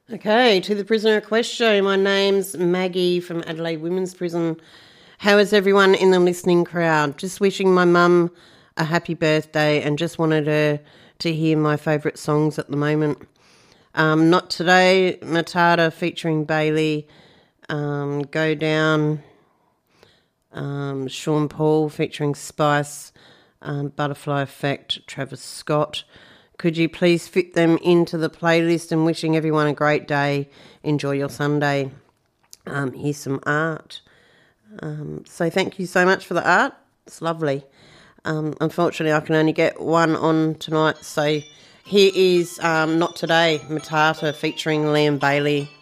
Okay, to the Prisoner Request Show. My name's Maggie from Adelaide Women's Prison. How is everyone in the listening crowd? Just wishing my mum a happy birthday and just wanted her to hear my favourite songs at the moment. Not Today, Matata featuring Bailey, Go Down, Sean Paul featuring Spice, Butterfly Effect, Travis Scott. Could you please fit them into the playlist, and wishing everyone a great day. Enjoy your Sunday. Here's some art. So thank you so much for the art. It's lovely. Unfortunately, I can only get one on tonight. So here is Not Today, Matata featuring Liam Bailey.